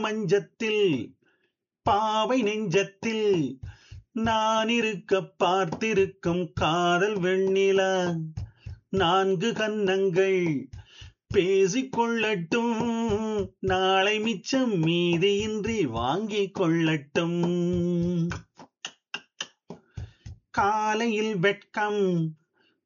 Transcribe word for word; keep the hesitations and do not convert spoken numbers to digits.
மஞ்சத்தில் பாவை நெஞ்சத்தில் நான் இருக்க பார்த்திருக்கும் காதல் வெண்ணிலா நான்கு கன்னங்கள் பேசிக் கொள்ளட்டும் நாளை மிச்சம் மீதியின்றி வாங்கிக் கொள்ளட்டும் காலையில் வெட்கம்